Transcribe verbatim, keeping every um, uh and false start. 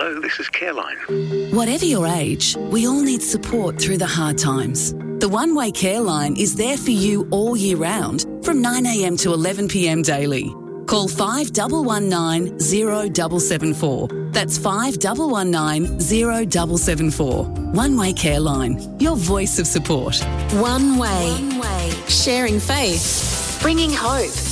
Hello, this is Careline. Whatever your age, we all need support through the hard times. The One Way Careline is there for you all year round from nine a m to eleven p m daily. Call five one one nine zero seven seven four. That's five one one nine zero seven seven four. One Way Careline, your voice of support. One Way. One Way. Sharing faith. Bringing hope.